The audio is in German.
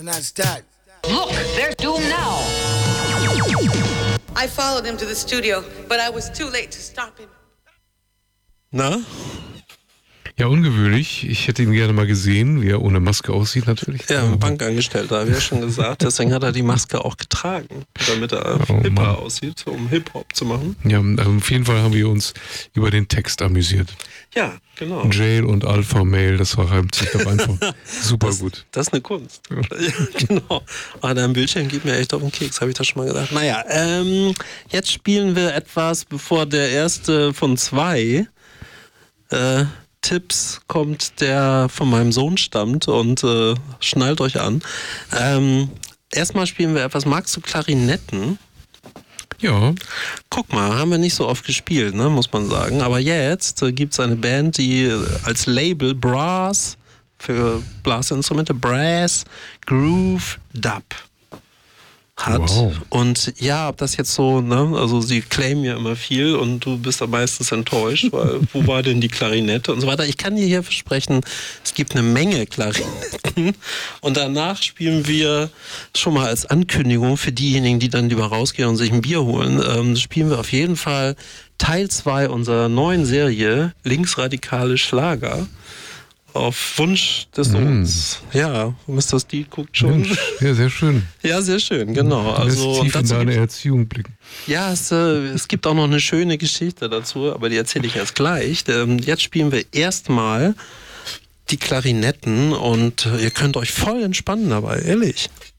Not start. Look, there's Doom now. I followed him to the studio, but I was too late to stop him. Na? Ja, ungewöhnlich. Ich hätte ihn gerne mal gesehen, wie er ohne Maske aussieht natürlich. Ja, ein Bankangestellter, habe ich ja schon gesagt. Deswegen hat er die Maske auch getragen, damit er hipper aussieht, um Hip-Hop zu machen. Ja, auf jeden Fall haben wir uns über den Text amüsiert. Ja, genau. Jail und Alpha Male, das reimt sich doch einfach super gut. Das ist eine Kunst. Ja, genau. Aber dein Bildschirm geht mir echt auf den Keks, habe ich das schon mal gesagt. Naja, jetzt spielen wir etwas, bevor der erste von zwei Tipps kommt, der von meinem Sohn stammt, und schnallt euch an. Erstmal spielen wir etwas. Magst du Klarinetten? Ja. Guck mal, haben wir nicht so oft gespielt, ne, muss man sagen. Aber jetzt gibt es eine Band, die als Label Brass für Blasinstrumente, Brass Groove Dub hat. Wow. Und ja, ob das jetzt so, ne, also sie claimen ja immer viel und du bist da meistens enttäuscht, weil wo war denn die Klarinette und so weiter. Ich kann dir hier versprechen, es gibt eine Menge Klarinetten und danach spielen wir schon mal als Ankündigung für diejenigen, die dann lieber rausgehen und sich ein Bier holen, spielen wir auf jeden Fall Teil 2 unserer neuen Serie Linksradikale Schlager. Auf Wunsch des Sohns. Ja, Mr. Steed guckt schon. Mensch, ja, sehr schön. Ja, sehr schön, genau. Also tief in deine Erziehung blicken. ja, es gibt auch noch eine schöne Geschichte dazu, aber die erzähle ich erst gleich. Jetzt spielen wir erstmal die Klarinetten und ihr könnt euch voll entspannen dabei, ehrlich.